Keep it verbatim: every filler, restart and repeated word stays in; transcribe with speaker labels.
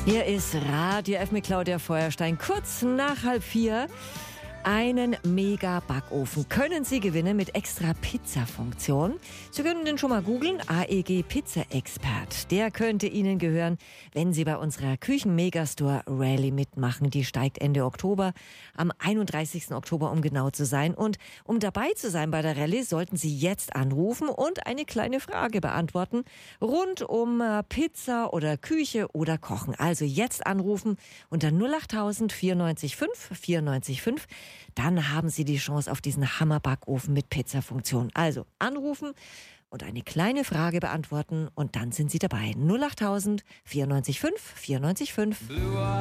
Speaker 1: Hier ist Radio F mit Claudia Feuerstein. Kurz nach halb vier. Einen Mega-Backofen können Sie gewinnen mit extra Pizza-Funktion. Sie können den schon mal googeln, A E G Pizza-Expert. Der könnte Ihnen gehören, wenn Sie bei unserer Küchen-Megastore-Rally mitmachen. Die steigt Ende Oktober, am einunddreißigsten Oktober, um genau zu sein. Und um dabei zu sein bei der Rallye, sollten Sie jetzt anrufen und eine kleine Frage beantworten rund um Pizza oder Küche oder Kochen. Also jetzt anrufen unter null achttausend vierundneunzig fünf vierundneunzig fünf. Dann haben Sie die Chance auf diesen Hammer-Backofen mit Pizza-Funktion. Also anrufen und eine kleine Frage beantworten und dann sind Sie dabei. null achttausend vierundneunzig fünf vierundneunzig fünf.